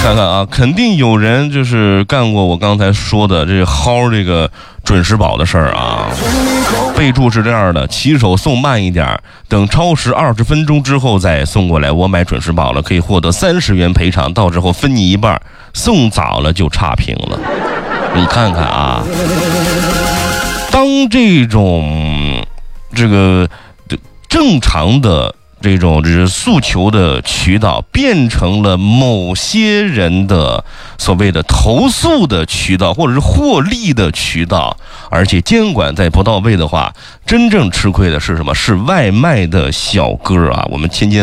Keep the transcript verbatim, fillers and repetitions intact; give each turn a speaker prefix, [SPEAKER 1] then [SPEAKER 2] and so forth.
[SPEAKER 1] 看看啊，肯定有人就是干过我刚才说的这薅这个准时宝的事儿啊。备注是这样的：骑手送慢一点，等超时二十分钟之后再送过来。我买准时宝了，可以获得三十元赔偿，到之后分你一半。送早了就差评了。你看看啊，当这种这个正常的这种就是诉求的渠道变成了某些人的所谓的投诉的渠道，或者是获利的渠道，而且监管再不到位的话，真正吃亏的是什么？是外卖的小哥啊！我们天天